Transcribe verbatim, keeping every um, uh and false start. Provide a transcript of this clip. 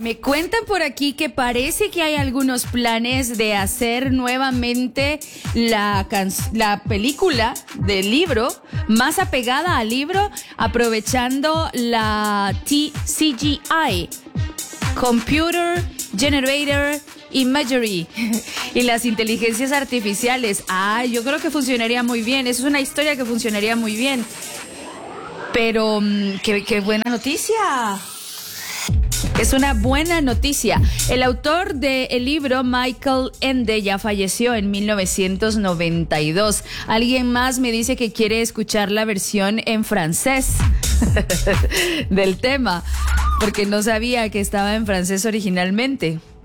Me cuentan por aquí que parece que hay algunos planes de hacer nuevamente la, can- la película del libro más apegada al libro, aprovechando la T C G I, Computer Generator Imagery, y las inteligencias artificiales. Ah, yo creo que funcionaría muy bien. Eso es una historia que funcionaría muy bien. Pero, qué, qué buena noticia. Es una buena noticia. El autor del libro, Michael Ende, ya falleció en mil novecientos noventa y dos. Alguien más me dice que quiere escuchar la versión en francés del tema, porque no sabía que estaba en francés originalmente.